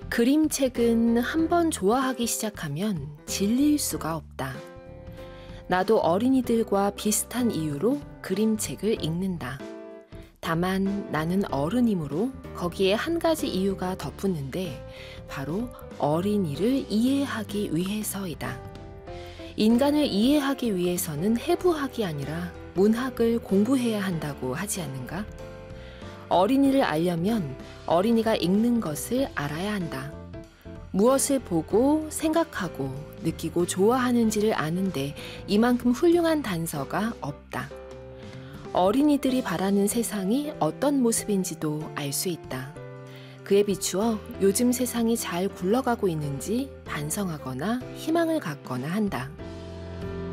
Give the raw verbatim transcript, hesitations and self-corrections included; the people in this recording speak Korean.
그림책은 한번 좋아하기 시작하면 질릴 수가 없다. 나도 어린이들과 비슷한 이유로 그림책을 읽는다. 다만 나는 어른이므로 거기에 한 가지 이유가 덧붙는데 바로 어린이를 이해하기 위해서이다. 인간을 이해하기 위해서는 해부학이 아니라 문학을 공부해야 한다고 하지 않는가? 어린이를 알려면 어린이가 읽는 것을 알아야 한다. 무엇을 보고 생각하고 느끼고 좋아하는지를 아는데 이만큼 훌륭한 단서가 없다. 어린이들이 바라는 세상이 어떤 모습인지도 알 수 있다. 그에 비추어 요즘 세상이 잘 굴러가고 있는지 반성하거나 희망을 갖거나 한다.